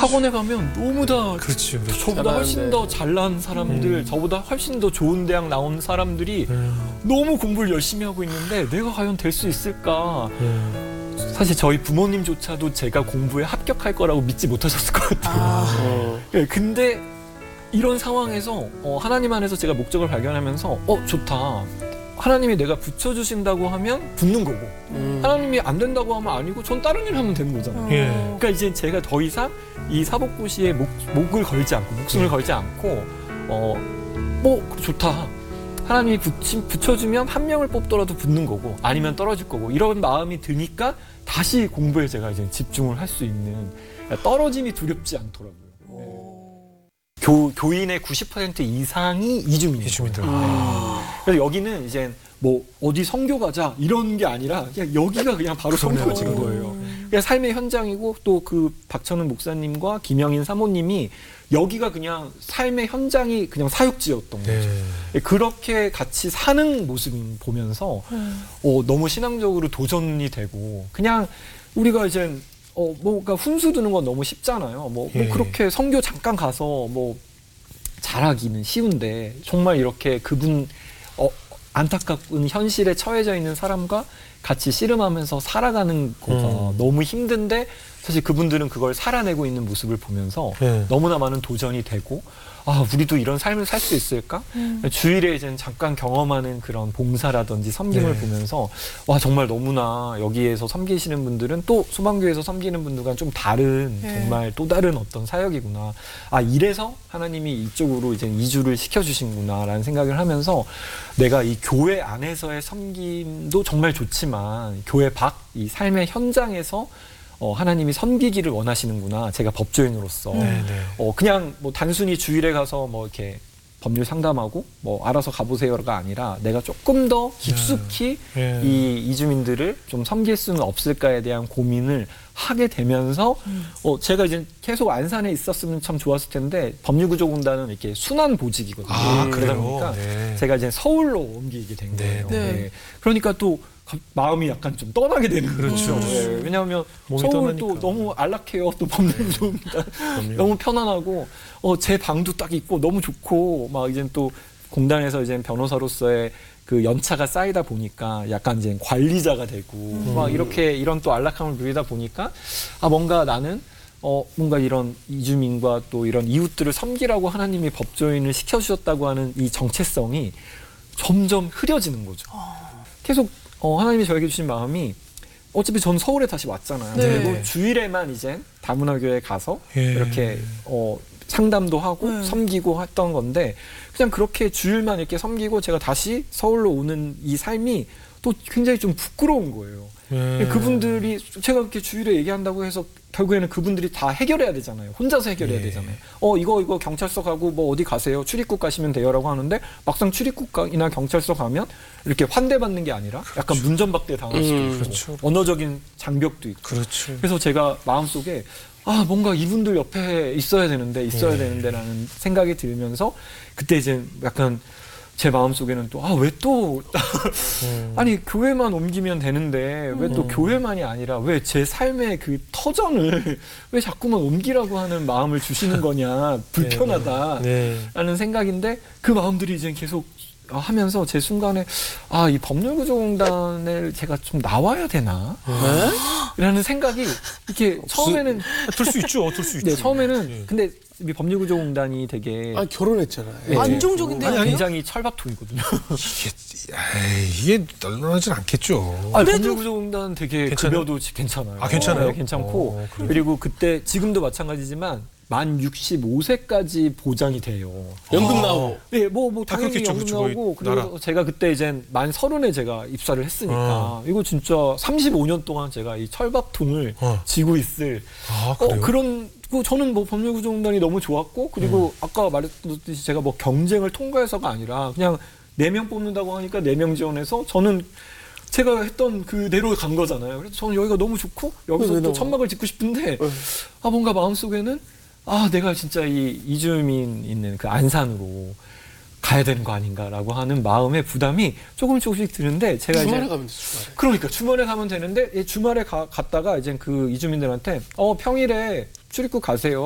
학원에 가면 너무 다 그렇지. 저보다 훨씬 더 잘난 사람들, 저보다 훨씬 더 좋은 대학 나온 사람들이 너무 공부를 열심히 하고 있는데 내가 과연 될 수 있을까? 사실 저희 부모님조차도 제가 공부에 합격할 거라고 믿지 못하셨을 것 같아요. 근데 이런 상황에서 하나님 안에서 제가 목적을 발견하면서 좋다. 하나님이 내가 붙여주신다고 하면 붙는 거고 하나님이 안 된다고 하면 아니고 전 다른 일 하면 되는 거잖아요. 그러니까 이제 제가 더 이상 이 사법고시에 목을 걸지 않고 목숨을 걸지 않고 좋다. 하나님이 붙여주면 한 명을 뽑더라도 붙는 거고 아니면 떨어질 거고 이런 마음이 드니까 다시 공부에 제가 이제 집중을 할 수 있는 떨어짐이 두렵지 않더라고요. 교인의 90% 이상이 이주민들. 그래서 여기는 이제 뭐 어디 선교 가자 이런 게 아니라 그냥 여기가 그냥 바로 선교가 지는 거예요. 그냥 삶의 현장이고 또 그 박천은 목사님과 김영인 사모님이 여기가 그냥 삶의 현장이 그냥 사육지였던 거죠. 그렇게 같이 사는 모습 보면서 너무 신앙적으로 도전이 되고 그냥 우리가 이제 그러니까 훈수 두는 건 너무 쉽잖아요. 뭐 그렇게 선교 잠깐 가서 잘하기는 쉬운데 정말 이렇게 그분 안타까운 현실에 처해져 있는 사람과 같이 씨름하면서 살아가는 거가 너무 힘든데 사실 그분들은 그걸 살아내고 있는 모습을 보면서 너무나 많은 도전이 되고 우리도 이런 삶을 살 수 있을까? 주일에 이제 잠깐 경험하는 그런 봉사라든지 섬김을 보면서 정말 너무나 여기에서 섬기시는 분들은 또 소망교회에서 섬기는 분들과 좀 다른 정말 또 다른 어떤 사역이구나. 이래서 하나님이 이쪽으로 이제 이주를 시켜주신구나라는 생각을 하면서 내가 이 교회 안에서의 섬김도 정말 좋지만 교회 밖 이 삶의 현장에서 하나님이 섬기기를 원하시는구나. 제가 법조인으로서 그냥 단순히 주일에 가서 이렇게 법률 상담하고 알아서 가보세요가 아니라 내가 조금 더 깊숙이 이 이주민들을 좀 섬길 수는 없을까에 대한 고민을 하게 되면서 제가 이제 계속 안산에 있었으면 참 좋았을 텐데 법률구조공단은 이렇게 순환 보직이거든요. 그러다 보니까 제가 이제 서울로 옮기게 된 거예요. 그러니까 또 마음이 약간 좀 떠나게 되는 거죠. 왜냐하면 서울도 너무 안락해요. 또 법률구조공단 너무 편안하고 제 방도 딱 있고 너무 좋고 막 이제 또 공단에서 이제 변호사로서의 그 연차가 쌓이다 보니까 약간 이제 관리자가 되고 막 이런 또 안락함을 누리다 보니까 뭔가 나는 뭔가 이런 이주민과 또 이런 이웃들을 섬기라고 하나님이 법조인을 시켜주셨다고 하는 이 정체성이 점점 흐려지는 거죠. 계속 하나님이 저에게 주신 마음이 어차피 전 서울에 다시 왔잖아요. 그리고 주일에만 이제 다문화교회에 가서 이렇게 상담도 하고 섬기고 했던 건데 그냥 그렇게 주일만 이렇게 섬기고 제가 다시 서울로 오는 이 삶이 또 굉장히 좀 부끄러운 거예요. 그분들이 제가 그렇게 주일에 얘기한다고 해서 결국에는 그분들이 다 해결해야 되잖아요. 혼자서 해결해야 되잖아요. 이거 경찰서 가고 어디 가세요. 출입국 가시면 돼요라고 하는데 막상 출입국이나 경찰서 가면 이렇게 환대받는 게 아니라 약간 문전박대 당할 수도 있고 언어적인 장벽도 있고 그래서 제가 마음속에 뭔가 이분들 옆에 있어야 되는데라는 생각이 들면서 그때 이제 약간 제 마음속에는 또 왜 또 아니 교회만 옮기면 되는데 왜 또 교회만이 아니라 왜 제 삶의 그 터전을 왜 자꾸만 옮기라고 하는 마음을 주시는 거냐 불편하다라는 생각인데 그 마음들이 이제 계속 하면서 제 순간에 이 법률구조공단을 제가 좀 나와야 되나? 라는 생각이 이렇게 처음에는 들 수 있죠. 네, 처음에는 근데 이 법률구조공단이 되게 결혼했잖아요. 안정적인데요. 굉장히 철밥통이거든요. 이게 널널하진 않겠죠. 법률구조공단 되게 급여도 괜찮아요. 괜찮아요? 네, 괜찮고 그리고 그때 지금도 마찬가지지만 만 65세까지 보장이 돼요. 연금 나오고. 네, 당연히 그렇겠죠, 연금 그렇죠. 나오고 그리고 제가 그때 이제 만 30에 제가 입사를 했으니까 이거 진짜 35년 동안 제가 이 철밥통을 지고 있을 그런 저는 법률구조공단이 너무 좋았고 그리고 아까 말했듯이 제가 경쟁을 통과해서가 아니라 그냥 4명 뽑는다고 하니까 4명 지원해서 저는 제가 했던 그대로 간 거잖아요. 그래서 저는 여기가 너무 좋고 여기서 또 천막을 짓고 싶은데 뭔가 마음속에는 내가 진짜 이 이주민 있는 그 안산으로 가야 되는 거 아닌가라고 하는 마음의 부담이 조금씩 드는데 제가 주말에 가면 돼, 주말에. 그러니까 주말에 가면 되는데 주말에 갔다가 이제 그 이주민들한테 평일에 출입국 가세요.